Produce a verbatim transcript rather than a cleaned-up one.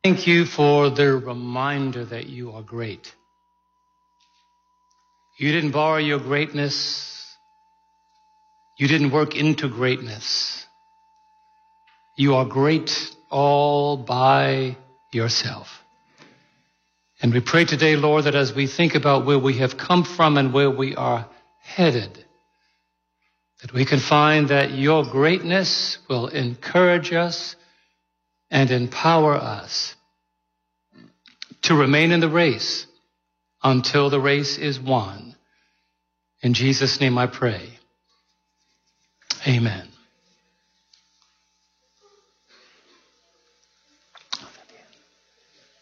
Thank you for the reminder that you are great. You didn't borrow your greatness. You didn't work into greatness. You are great all by yourself. And we pray today, Lord, that as we think about where we have come from and where we are headed, that we can find that your greatness will encourage us and empower us to remain in the race until the race is won. In Jesus' name I pray. Amen.